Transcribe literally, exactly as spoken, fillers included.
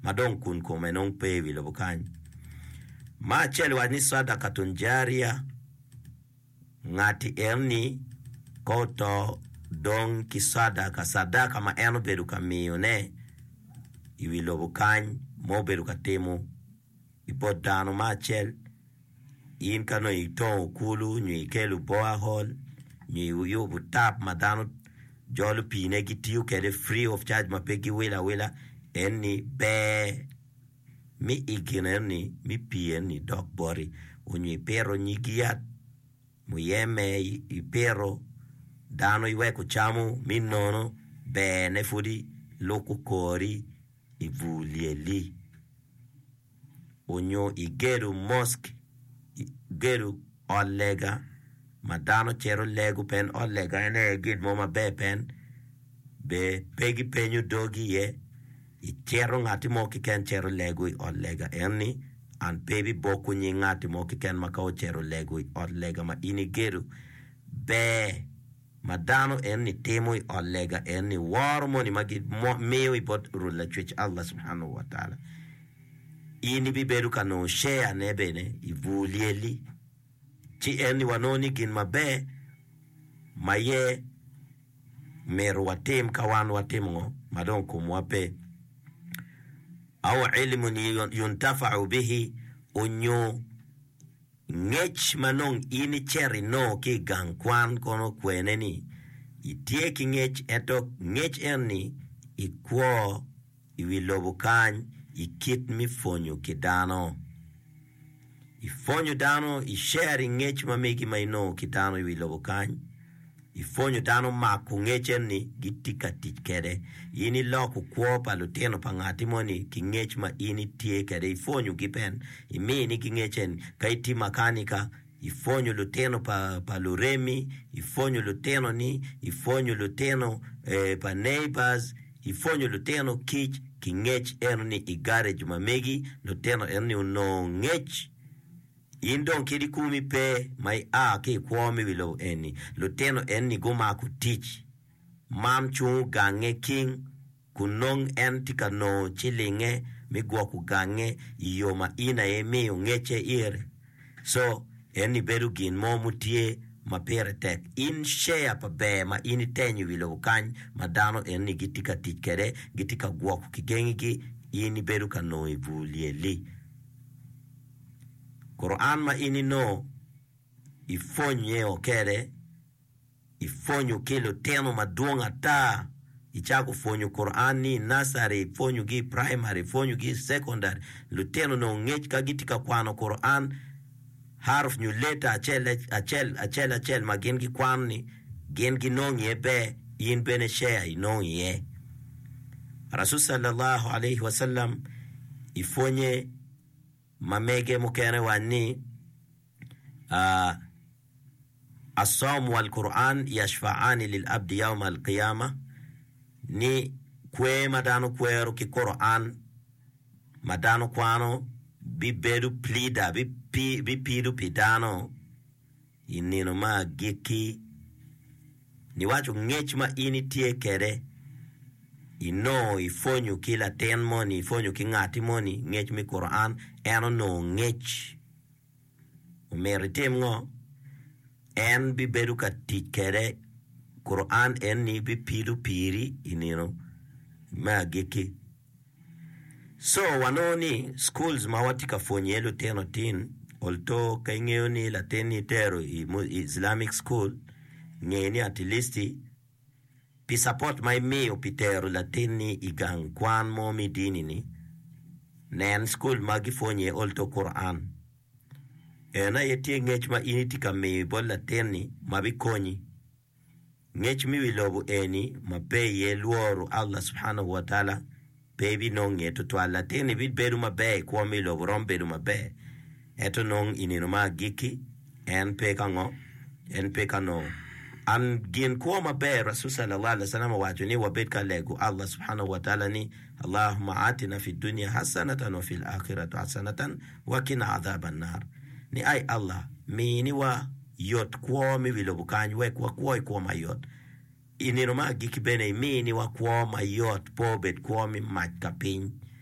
madong kun kome nong pe wi lobo kany ma chel wani sadaka tunjaria ngati erni koto don ki sadaka sadaka ma eno beru kamiyo ne iwi lobo kany mo beru katemo ipo dano ma chel in kano ito kulu nyi kelu boa hall nyi uyo butap madano jolu pine gitiyu kede free of charge mapeki wila wila eni be mi igine ni mi pie ni dog bori unyi pero nyigiat muyeme ipero dano iwe kuchamu minono be nefudi loku kori ivulieli unyo igeru mosque geru olega madano chero legu pen olega ene gid moma be pen be pegi penyu dogi ye i chero ngati mo ki ken chero legu olega eni an baby boku nyi ngati mo ki ken makao chero legu olega ma ini geru be madano eni temo olega eni warmo ni magi meo ibot rula chwich Allah subhanahu wa ta'ala ini biberu kano share nebene ivulieli chi eni wanoni gin mabe maye meru watim kawan watim ngo madon kumwape au ilmun yuntafa'u bihi unyo ngech manong ini cheri no ki gangkwan kono kweneni itie ki ngech eto ngech eni ikwo iwilobukany ikit mi fonyo kidano ifonyo dano i share ngech mameki maino kidano iwilobukany ifonyo dano maku ngech ni gitika tikere ini loku kwo paluteno pangati moni ki ngech ma ini tie kere ifonyo gipen imini ki ngechen kaiti makanika ifonyo luteno pa paluremi ifonyo luteno ni ifonyo luteno eh, pa neighbors ifonyo luteno kich ki ngech eno ni igare jumamegi luteno eno ni uno ngech indon kidi kumi pe mai a ke kwome wilo eni luteno eni goma ku teach mam chu gange king kunong entika no chilinge migwa ku gange yoma ina eme ngeche ire so eni beru gin mo mutie mapere tek in share pa be ma ini tenyu wilo kany madano eni gitika tikere gitika gwa ku kigengi ini beru kano ivulieli Quran ma ini no ifonye okere ifonyo kilo teno maduonga ta ichaku fonyo Quran ni nasari fonyo gi primary fonyo gi secondary luteno no ngech kagitika kwano Quran harf new letter achel achel achel achel magengi kwani gengi no nyebe yin bene share no ye Rasul sallallahu alayhi wasallam ifonye mamege mukene wani uh, الصوم والقرآن يشفعان للعبد يوم القيامة ni kwe madano kwero ki Quran madano kwano bi bedu plida bi pi bi pidu pidano inino ma giki ni watu ngechma ini tie kere ino ifonyu kila ten moni ifonyu kingati moni ngech mi Quran eno no ngech umeritem ngo en bi beru ka tikere Quran en ni bi piru piri inino ma geki so wanoni schools mawatika fonyelo teno tin olto kaingeo ni lateni tero Islamic school ngeni at least pi support my me opitero lateni igang kwan mo midini ni nen school magi fonye olto Quran ena yeti ngech ma initi kame bol lateni mabikonyi ngech mi wilobu eni mabe ye luoru Allah subhanahu wa ta'ala baby nong yeto to lateni bit beru mabe kwa mi lobu rom beru mabe eto nong inino ma giki en pekango en pekano an gin ko mabe Rasul sallallahu alaihi wasallam wajuni wabet kalegu Allah subhanahu wa ta'ala ni Allahumma atina fid dunya hasanatan wa fil akhirati hasanatan wa qina adhaban nar ni ay Allah mini wa yot ko mi wilobu kany we kwa ko ko mayot inino ma giki bene mini wa ko mayot pobet ko mi matka pin